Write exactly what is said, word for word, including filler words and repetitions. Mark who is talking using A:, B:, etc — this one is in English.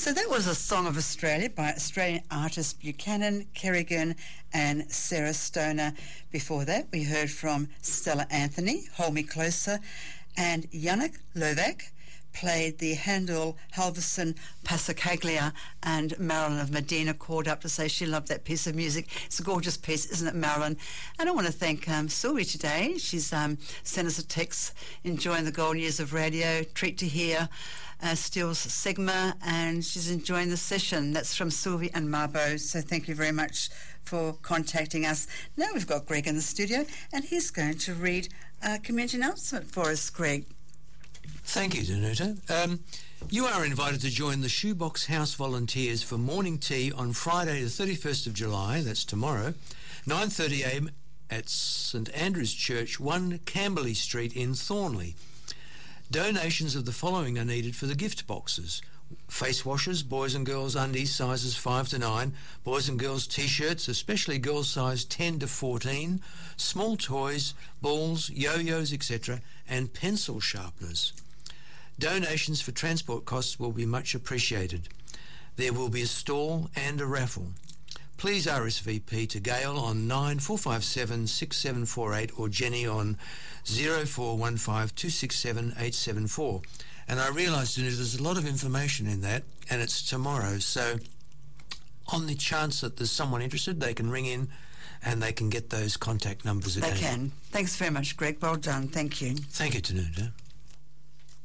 A: So that was A Song of Australia by Australian artists Buchanan, Kerrigan and Sarah Stoner. Before that, we heard from Stella Anthony, Hold Me Closer, and Yannick Lovac played the Handel Halverson Passacaglia, and Marilyn of Medina called up to say she loved that piece of music. It's a gorgeous piece, isn't it, Marilyn? And I want to thank um, Sylvie today. She's um, sent us a text, enjoying the golden years of radio, treat to hear uh, Steele's Sigma, and she's enjoying the session. That's from Sylvie and Marbo, so thank you very much for contacting us. Now we've got Greg in the studio, and he's going to read a community announcement for us, Greg.
B: Thank you, Danuta. Um, you are invited to join the Shoebox House volunteers for morning tea on Friday the thirty-first of July, that's tomorrow, nine thirty a m at St Andrew's Church, one Camberley Street in Thornley. Donations of the following are needed for the gift boxes: face washers, boys and girls undies sizes five to nine, boys and girls t-shirts, especially girls size ten to fourteen, small toys, balls, yo-yos, et cetera, and pencil sharpeners. Donations for transport costs will be much appreciated. There will be a stall and a raffle. Please R S V P to Gail on nine four five seven six seven four eight or Jenny on zero four one five two six seven eight seven four. And I realised there's a lot of information in that, and it's tomorrow. So on the chance that there's someone interested, they can ring in and they can get those contact numbers again.
A: They can. Thanks very much, Greg. Well done. Thank you.
B: Thank you, Tanuta.